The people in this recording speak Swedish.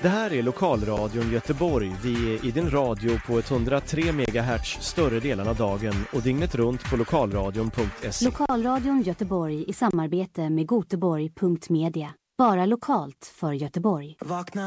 Det här är Lokalradion Göteborg. Vi är i din radio på 103 MHz större delen av dagen och dygnet runt på lokalradion.se. Lokalradion Göteborg i samarbete med Goteborg.media. Bara lokalt för Göteborg. Vakna